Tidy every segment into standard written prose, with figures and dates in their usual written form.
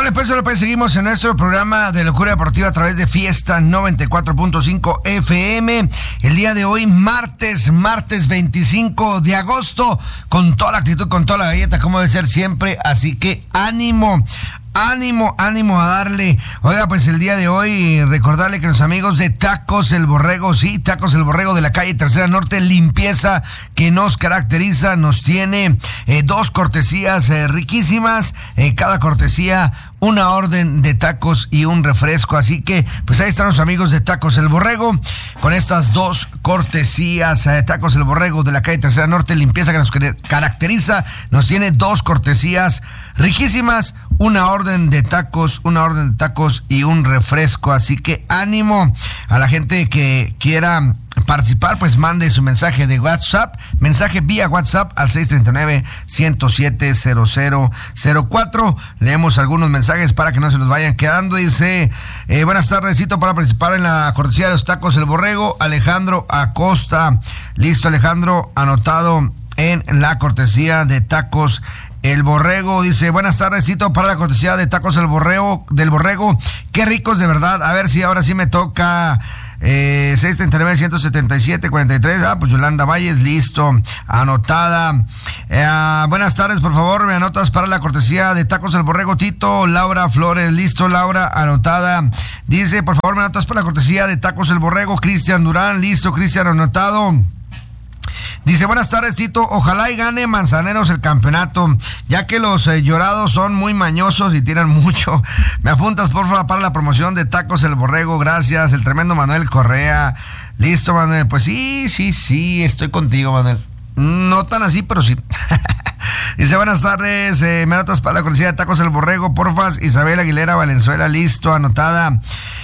Pues seguimos en nuestro programa de Locura Deportiva a través de Fiesta 94.5 FM. El día de hoy, martes 25 de agosto, con toda la actitud, con toda la galleta, como debe ser siempre. Así que ánimo a darle. Oiga, pues el día de hoy recordarle que los amigos de Tacos El Borrego, sí, Tacos El Borrego de la calle Tercera Norte, limpieza que nos caracteriza, nos tiene 2 cortesías riquísimas, cada cortesía una orden de tacos y un refresco, así que pues ahí están los amigos de Tacos El Borrego con estas 2 cortesías. Tacos El Borrego de la calle Tercera Norte, limpieza que nos caracteriza, nos tiene 2 cortesías riquísimas, una orden de tacos y un refresco, así que ánimo a la gente que quiera participar, pues mande su mensaje de WhatsApp, mensaje vía WhatsApp al 639-107-0004. Leemos algunos mensajes para que no se nos vayan quedando. Dice, buenas tardes, cito para participar en la cortesía de los Tacos El Borrego, Alejandro Acosta. Listo, Alejandro, anotado en la cortesía de Tacos El Borrego. Dice, buenas tardes, cito para la cortesía de Tacos del Borrego. Qué ricos de verdad. A ver si ahora sí me toca 639-177-43. Pues Yolanda Valles, listo, anotada. Buenas tardes, por favor, me anotas para la cortesía de Tacos El Borrego, Tito. Laura Flores, listo, Laura, anotada. Dice, por favor, me anotas para la cortesía de Tacos El Borrego, Cristian Durán, listo, Cristian, anotado. Dice, buenas tardes, Tito, ojalá y gane Manzaneros el campeonato, ya que los llorados son muy mañosos y tiran mucho. Me apuntas, por favor, para la promoción de Tacos El Borrego, gracias. El tremendo Manuel Correa. Listo, Manuel, pues sí, estoy contigo, Manuel. No tan así, pero sí. Dice, buenas tardes, me anotas para la cortesía de Tacos El Borrego, porfas. Isabel Aguilera Valenzuela, listo, anotada.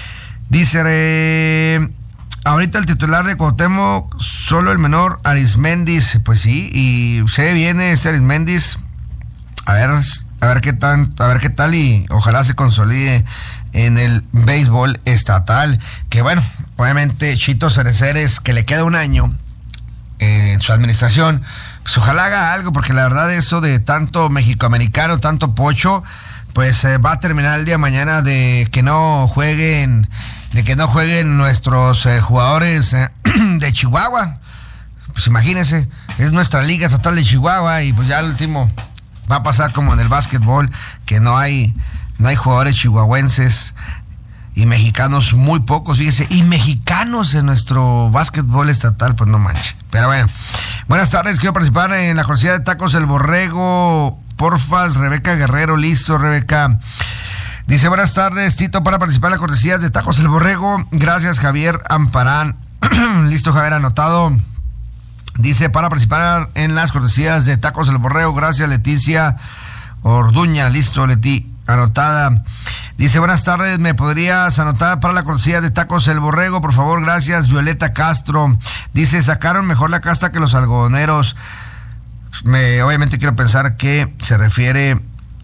Dice, ahorita el titular de Cuauhtémoc, solo el menor Arismendis. Pues sí, y se viene ese Arismendis. A ver qué tal, y ojalá se consolide en el béisbol estatal. Que bueno, obviamente Chito Cereceres, que le queda un año en su administración, pues ojalá haga algo, porque la verdad eso de tanto mexicoamericano, tanto pocho, pues va a terminar el día de mañana de que no jueguen nuestros jugadores de Chihuahua. Pues imagínense, es nuestra liga estatal de Chihuahua, y pues ya al último va a pasar como en el básquetbol, que no hay jugadores chihuahuenses, y mexicanos muy pocos, fíjese, y mexicanos en nuestro básquetbol estatal, pues no manches. Pero bueno, buenas tardes, quiero participar en la cortesía de Tacos El Borrego, porfas. Rebeca Guerrero, listo, Rebeca. Dice, buenas tardes, Tito, para participar en las cortesías de Tacos El Borrego. Gracias, Javier Amparán. Listo, Javier, anotado. Dice, para participar en las cortesías de Tacos El Borrego. Gracias, Leticia Orduña. Listo, Leti, anotada. Dice, buenas tardes, ¿me podrías anotar para la cortesía de Tacos El Borrego? Por favor, gracias, Violeta Castro. Dice, sacaron mejor la casta que los algodoneros. Obviamente quiero pensar que se refiere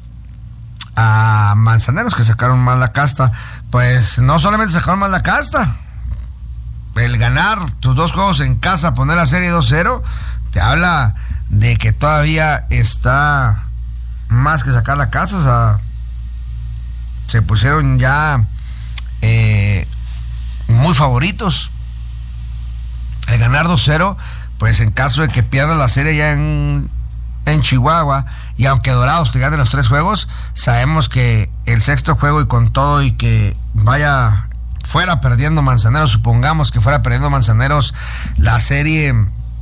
a Manzaneros, que sacaron más la casta. Pues no solamente sacaron más la casta, el ganar tus 2 juegos en casa, poner la serie 2-0, te habla de que todavía está más que sacar la casta. O sea, se pusieron ya muy favoritos. El ganar 2-0, pues en caso de que pierda la serie ya en Chihuahua, y aunque Dorados te gane los 3 juegos, sabemos que el 6º juego, y con todo y que fuera perdiendo Manzaneros, supongamos que fuera perdiendo Manzaneros la serie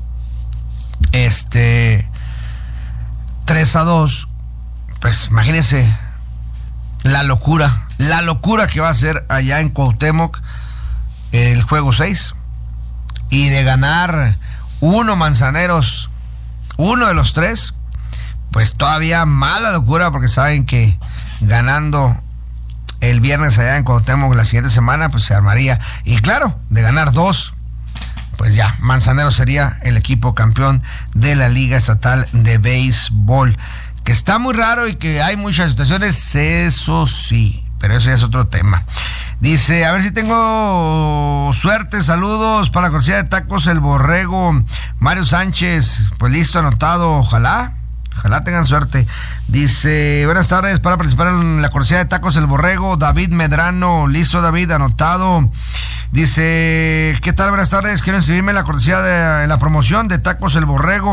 3-2, pues imagínense la locura que va a ser allá en Cuauhtémoc el juego 6, y de ganar Manzaneros, uno de los 3, pues todavía más la locura, porque saben que ganando el viernes allá en Cuauhtémoc la siguiente semana, pues se armaría. Y claro, de ganar 2, pues ya, Manzaneros sería el equipo campeón de la Liga Estatal de Béisbol. Que está muy raro y que hay muchas situaciones, eso sí, pero eso ya es otro tema. Dice, a ver si tengo suerte, saludos para la cortesía de Tacos El Borrego, Mario Sánchez. Pues listo, anotado, ojalá Ojalá tengan suerte. Dice, buenas tardes, para participar en la cortesía de Tacos El Borrego, David Medrano. Listo, David, anotado. Dice, ¿qué tal? Buenas tardes, quiero inscribirme en la cortesía de la promoción de Tacos El Borrego,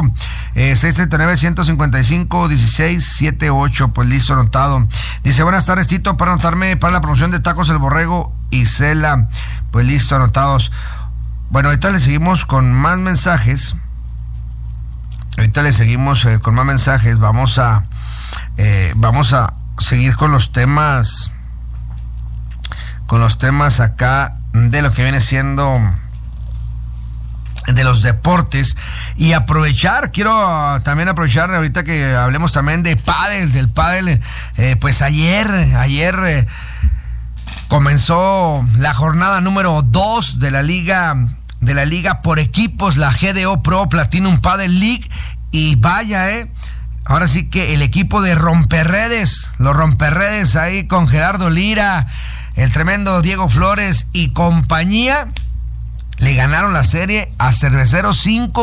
639-155-1678. Pues listo, anotado. Dice, buenas tardes, Tito, para anotarme para la promoción de Tacos El Borrego y Cela. Pues listo, anotados. Bueno, ahorita le seguimos con más mensajes. Vamos a seguir con los temas acá de lo que viene siendo de los deportes, y quiero también aprovechar ahorita que hablemos también de del pádel. Pues ayer comenzó la jornada número 2 de la liga por equipos, la GDO Pro Platinum Padel League, y vaya, ahora sí que el equipo de los romperredes ahí con Gerardo Lira, el tremendo Diego Flores y compañía, le ganaron la serie a Cerveceros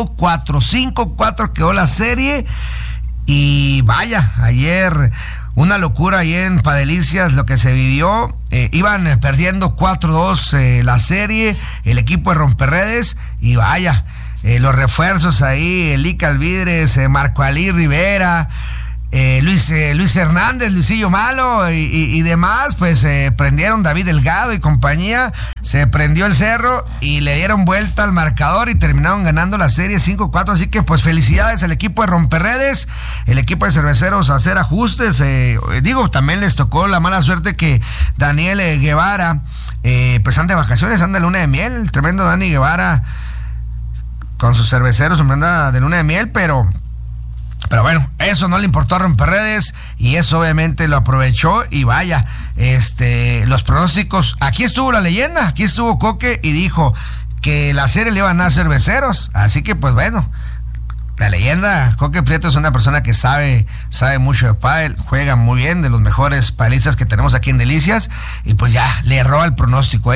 5-4 quedó la serie. Y vaya, ayer una locura ahí en Padelicias lo que se vivió. Iban perdiendo 4-2 la serie, el equipo de Romperredes, y vaya, los refuerzos ahí, Elica Alvidres, Marco Ali Rivera, Luis Hernández, Luisillo Malo y demás, pues prendieron, David Delgado y compañía, se prendió el cerro y le dieron vuelta al marcador y terminaron ganando la serie 5-4, así que pues felicidades al equipo de Romperredes, el equipo de Cerveceros a hacer ajustes. También les tocó la mala suerte que Daniel Guevara, pues anda de vacaciones, anda de luna de miel, el tremendo Dani Guevara con sus Cerveceros, anda de luna de miel, pero bueno, eso no le importó a Romperredes y eso obviamente lo aprovechó. Y vaya, los pronósticos, aquí estuvo la leyenda, aquí estuvo Coque y dijo que la serie le iban a dar Cerveceros, así que pues bueno, la leyenda Coque Prieto es una persona que sabe mucho de pádel, juega muy bien, de los mejores padelistas que tenemos aquí en Delicias, y pues ya le erró el pronóstico,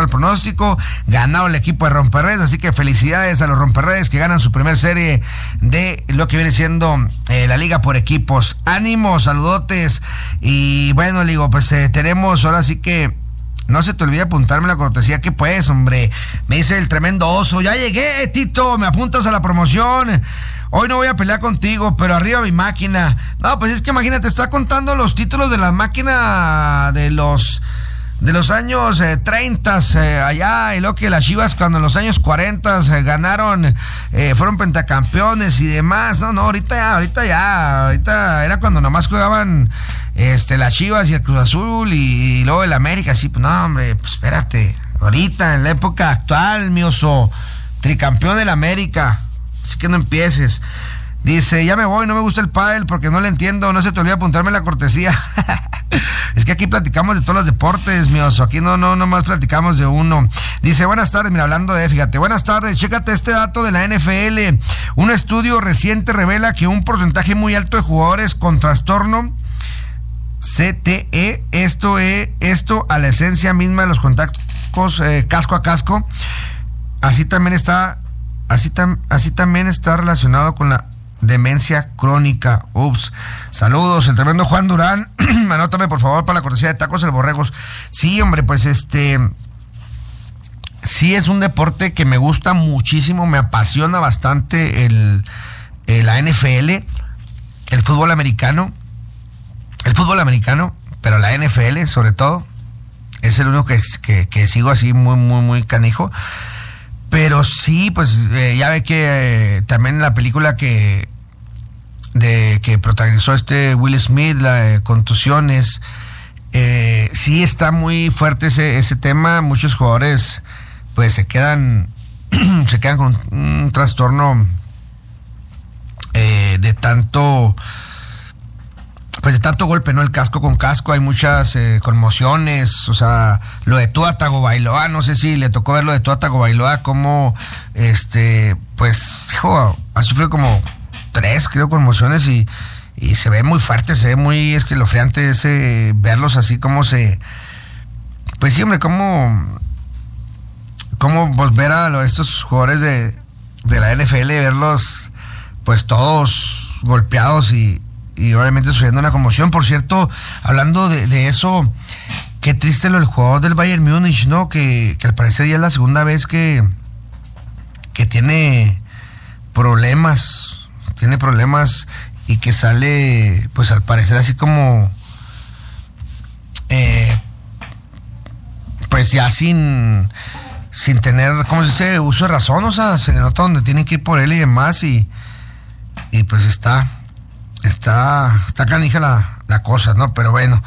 ganó el equipo de Romperredes, así que felicidades a los Romperredes que ganan su primer serie de lo que viene siendo la liga por equipos. Ánimo, saludotes. Y bueno, le digo, pues tenemos ahora sí que no se te olvide apuntarme la cortesía, que pues, hombre, me dice el tremendo Oso, ya llegué, Tito, me apuntas a la promoción. Hoy no voy a pelear contigo, pero arriba mi máquina. No, pues es que imagínate, está contando los títulos de la máquina de los años 30 allá, y lo que las Chivas cuando en los años 40 ganaron, fueron pentacampeones y demás. No, ahorita era cuando nomás jugaban las Chivas y el Cruz Azul y luego el América. Sí, pues no, hombre, pues espérate, ahorita en la época actual, mi Oso, tricampeón del América, así que no empieces. Dice, ya me voy, no me gusta el pádel porque no le entiendo, no se te olvide apuntarme la cortesía. Es que aquí platicamos de todos los deportes, mi Oso, aquí no más platicamos de uno. Dice, buenas tardes, mira, hablando fíjate, buenas tardes, chécate este dato de la NFL. Un estudio reciente revela que un porcentaje muy alto de jugadores con trastorno CTE, esto a la esencia misma de los contactos casco a casco, así también está relacionado con la demencia crónica. Ups. Saludos, el tremendo Juan Durán. Anótame por favor para la cortesía de Tacos El Borregos. Sí, hombre, pues sí es un deporte que me gusta muchísimo, me apasiona bastante la NFL, el fútbol americano, pero la NFL sobre todo, es el único que sigo así muy, muy, muy canijo. Pero sí, pues ya ve que también la película que protagonizó Will Smith, la de contusiones, sí está muy fuerte ese tema. Muchos jugadores pues se quedan con un trastorno de tanto golpe, ¿no? El casco con casco, hay muchas conmociones, o sea, lo de Tua Tagovailoa, no sé si le tocó ver lo de Tua Tagovailoa, como pues, hijo, ha sufrido como 3, creo, conmociones y se ve muy fuerte, se ve muy escalofriante verlos así como pues sí, hombre, como pues ver a estos jugadores de la NFL, verlos pues todos golpeados y obviamente sufriendo una conmoción. Por cierto, hablando de eso, qué triste lo del jugador del Bayern Múnich, ¿no? Que al parecer ya es la segunda vez que tiene problemas y que sale, pues al parecer así como, pues ya sin tener, ¿cómo se dice?, uso de razón. O sea, se le nota donde tienen que ir por él y demás, y pues está canija la cosa, ¿no? Pero bueno,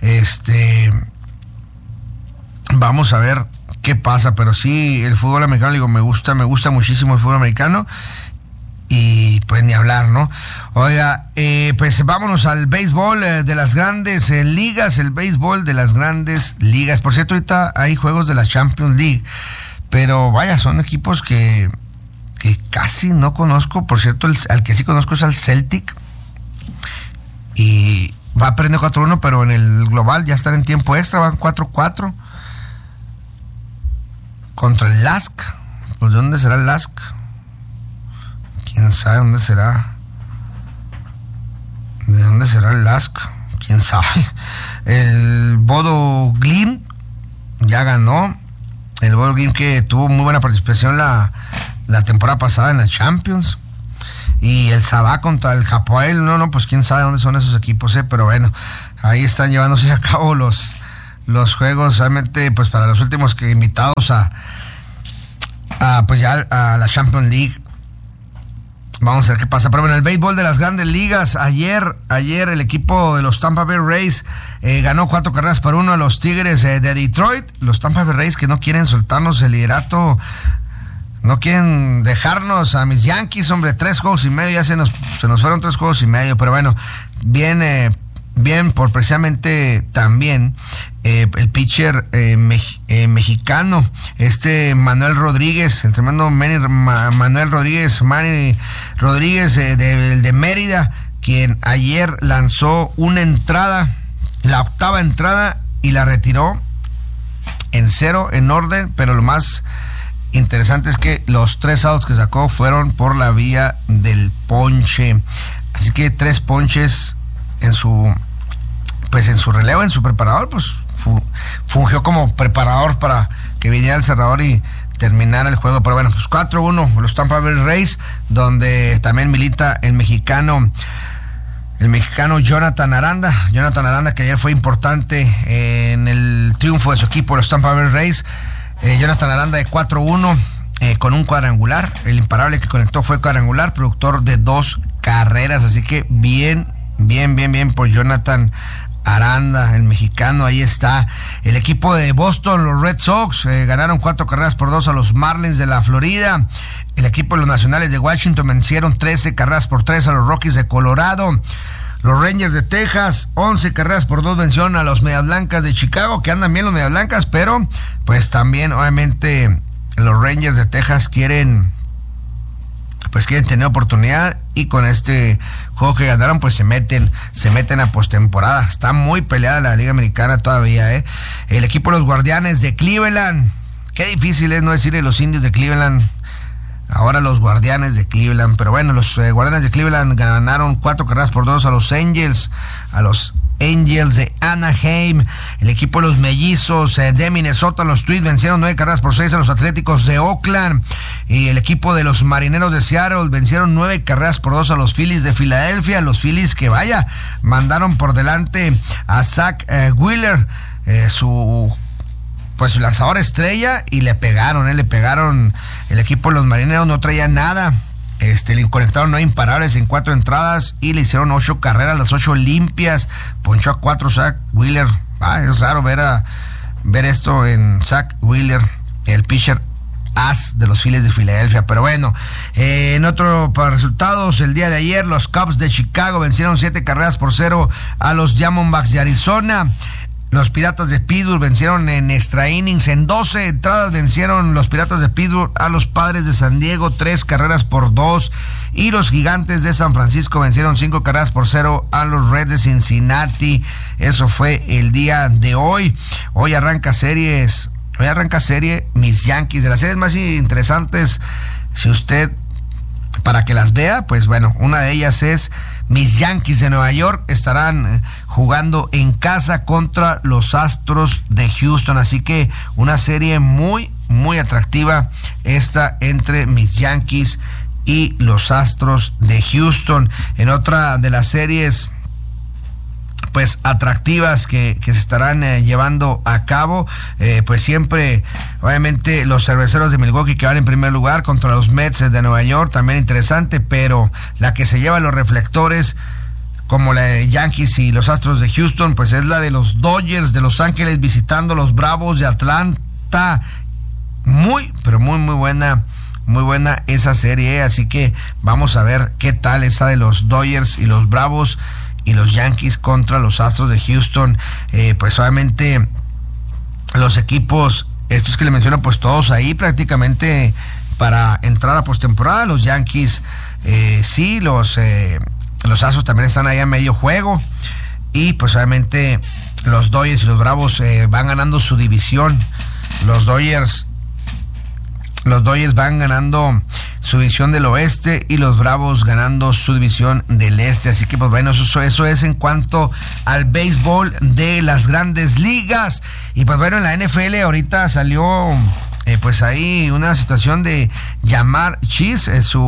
vamos a ver qué pasa. Pero sí, el fútbol americano, digo, me gusta muchísimo el fútbol americano, y pues ni hablar, ¿no? Oiga, pues vámonos al béisbol de las grandes ligas, el béisbol de las grandes ligas. Por cierto, ahorita hay juegos de la Champions League, pero vaya, son equipos que casi no conozco. Por cierto, al que sí conozco es al Celtic, y va perdiendo 4-1, pero en el global ya están en tiempo extra, van 4-4 contra el LASK. Pues ¿de dónde será el LASK? ¿Quién sabe dónde será? ¿De dónde será el LASK? ¿Quién sabe? El Bodo Glimt ya ganó. El Bodo Glimt, que tuvo muy buena participación la temporada pasada en la Champions. Y el Sabah contra el Hapoel, pues quién sabe dónde son esos equipos, pero bueno, ahí están llevándose a cabo los juegos, realmente, pues para los últimos que invitados a pues ya a la Champions League. Vamos a ver qué pasa. Pero bueno, el béisbol de las grandes ligas, ayer el equipo de los Tampa Bay Rays ganó 4-1 a los Tigres de Detroit. Los Tampa Bay Rays, que no quieren soltarnos el liderato, no quieren dejarnos a mis Yankees, hombre. 3 juegos y medio, ya se nos fueron 3 juegos y medio. Pero bueno, bien por precisamente también el pitcher mexicano, Manuel Rodríguez, el tremendo Manuel Rodríguez, Manny Rodríguez, de Mérida, quien ayer lanzó una entrada, la octava entrada, y la retiró en 0 en orden. Pero lo más interesante es que los 3 outs que sacó fueron por la vía del ponche. Así que 3 ponches en su relevo, en su preparador. Pues fungió como preparador para que viniera el cerrador y terminara el juego. Pero bueno, pues 4-1 los Tampa Bay Rays, donde también milita el mexicano Jonathan Aranda, que ayer fue importante en el triunfo de su equipo, los Tampa Bay Rays. Jonathan Aranda de 4-1 con un cuadrangular. El imparable que conectó fue cuadrangular, productor de 2 carreras. Así que bien por Jonathan Aranda, el mexicano. Ahí está el equipo de Boston, los Red Sox, ganaron 4-2 a los Marlins de la Florida. El equipo de los Nacionales de Washington vencieron 13-3 a los Rockies de Colorado. Los Rangers de Texas, 11-2 vencieron a los Medias Blancas de Chicago, que andan bien los Medias Blancas, pero pues también obviamente los Rangers de Texas quieren tener oportunidad, y con este juego que ganaron pues se meten a postemporada. Está muy peleada la Liga Americana todavía, El equipo de los Guardianes de Cleveland, qué difícil es no decirle los Indios de Cleveland, ahora los Guardianes de Cleveland. Pero bueno, los Guardianes de Cleveland ganaron 4-2 a los Angels de Anaheim. El equipo de los Mellizos de Minnesota, los Twins, vencieron 9-6 a los Atléticos de Oakland. Y el equipo de los Marineros de Seattle vencieron 9-2 a los Phillies de Filadelfia. Los Phillies que mandaron por delante a Zach Wheeler, su lanzador estrella, y le pegaron. El equipo de los Marineros no traía nada. Le conectaron 9 imparables en 4 entradas y le hicieron 8 carreras, las 8 limpias. Ponchó a 4 Zach Wheeler. Es raro ver esto en Zach Wheeler, el pitcher as de los Phillies de Filadelfia. Pero bueno, en otro para resultados, el día de ayer los Cubs de Chicago vencieron 7-0 a los Diamondbacks de Arizona. Los Piratas de Pittsburgh vencieron en extra innings. En 12 entradas vencieron los Piratas de Pittsburgh a los Padres de San Diego, 3-2. Y los Gigantes de San Francisco vencieron 5-0 a los Reds de Cincinnati. Eso fue el día de hoy. Hoy arranca serie mis Yankees. De las series más interesantes, si usted para que las vea. Pues bueno, una de ellas es mis Yankees de Nueva York, estarán jugando en casa contra los Astros de Houston, así que una serie muy, muy atractiva esta entre mis Yankees y los Astros de Houston. En otra de las series pues atractivas que se estarán llevando a cabo, pues siempre obviamente los Cerveceros de Milwaukee, que van en primer lugar contra los Mets de Nueva York, también interesante, pero la que se lleva los reflectores como la de Yankees y los Astros de Houston, pues es la de los Dodgers de Los Ángeles visitando los Bravos de Atlanta. Muy, pero muy, muy buena esa serie, así que vamos a ver qué tal esa de los Dodgers y los Bravos y los Yankees contra los Astros de Houston. Pues obviamente los equipos, estos que le menciono, pues todos ahí prácticamente para entrar a postemporada. Los Yankees sí, los Astros también están ahí a medio juego, y pues obviamente los Dodgers y los Bravos van ganando su división. Los Dodgers van ganando su división del oeste y los Bravos ganando su división del este. Así que pues bueno, eso es en cuanto al béisbol de las grandes ligas. Y pues bueno, en la NFL ahorita salió pues ahí una situación de Ja'Marr Chase,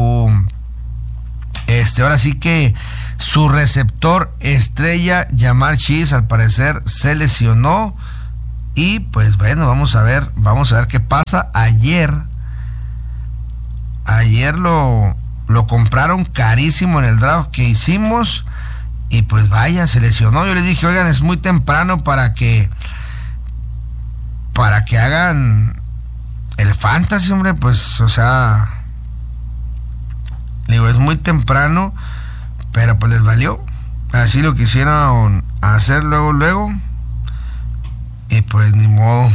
ahora sí que su receptor estrella Ja'Marr Chase al parecer se lesionó. Y pues bueno, vamos a ver qué pasa. Ayer lo compraron carísimo en el draft que hicimos, y pues vaya, se lesionó. Yo les dije, oigan, es muy temprano para que hagan el fantasy, hombre. Pues, o sea, digo, es muy temprano, pero pues les valió. Así lo quisieron hacer luego. Y pues ni modo.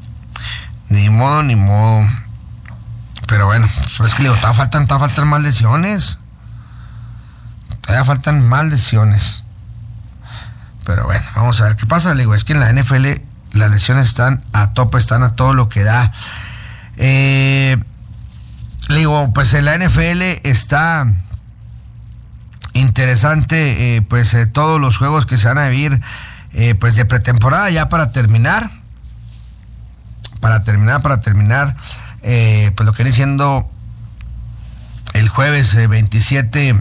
Pero bueno, es que le digo, todavía faltan más lesiones. Pero bueno, vamos a ver qué pasa. Le digo, es que en la NFL las lesiones están a tope, están a todo lo que da. Le digo, pues en la NFL está interesante, todos los juegos que se van a vivir, pues de pretemporada ya para terminar. Pues lo que viene siendo el jueves 27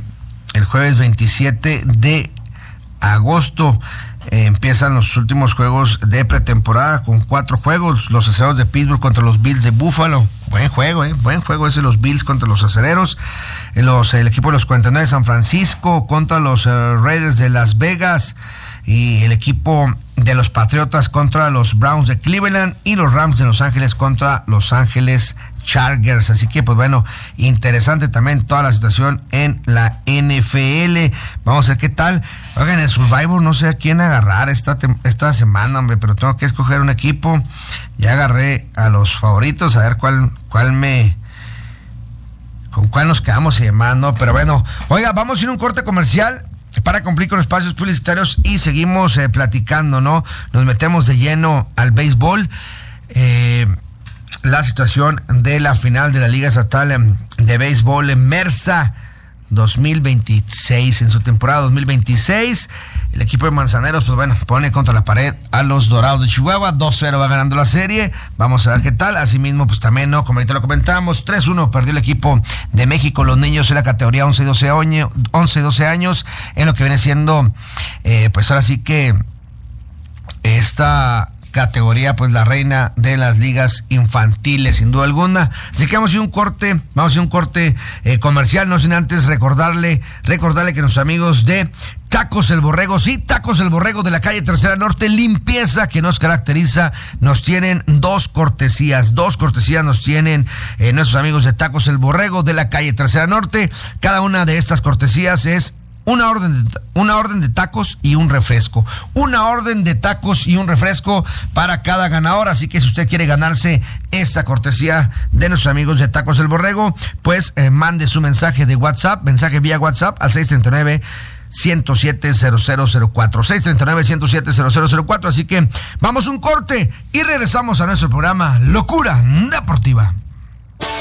de agosto empiezan los últimos juegos de pretemporada con 4 juegos. Los Acereros de Pittsburgh contra los Bills de Buffalo. Buen juego ese, los Bills contra los Acereros. El equipo de los 49 de San Francisco contra los Raiders de Las Vegas. Y el equipo de los Patriotas contra los Browns de Cleveland, y los Rams de Los Ángeles contra Los Ángeles Chargers. Así que pues bueno, interesante también toda la situación en la NFL. Vamos a ver qué tal. Oigan, el Survivor no sé a quién agarrar esta semana, hombre, pero tengo que escoger un equipo. Ya agarré a los favoritos, a ver con cuál nos quedamos y demás, ¿no? Pero bueno, oiga, vamos a ir a un corte comercial para cumplir con espacios publicitarios y seguimos platicando, ¿no? Nos metemos de lleno al béisbol. La situación de la final de la Liga Estatal de Béisbol en Mersa 2026, en su temporada 2026. El equipo de Manzaneros, pues bueno, pone contra la pared a los Dorados de Chihuahua. 2-0 va ganando la serie. Vamos a ver qué tal. Asimismo, pues también, ¿no? Como ahorita lo comentamos, 3-1 perdió el equipo de México, los niños en la categoría 11-12 años, en lo que viene siendo, pues ahora sí que esta categoría, pues la reina de las ligas infantiles, sin duda alguna. Así que vamos a ir a un corte comercial, no sin antes recordarle que nuestros amigos de Tacos El Borrego, sí, Tacos El Borrego de la calle Tercera Norte, limpieza que nos caracteriza, nos tienen dos cortesías nos tienen nuestros amigos de Tacos El Borrego de la calle Tercera Norte. Cada una de estas cortesías es una orden de tacos y un refresco. Una orden de tacos y un refresco para cada ganador. Así que si usted quiere ganarse esta cortesía de nuestros amigos de Tacos El Borrego, pues mande su mensaje vía WhatsApp al 639-107-0004. 639-107-0004. Así que vamos a un corte y regresamos a nuestro programa Locura Deportiva.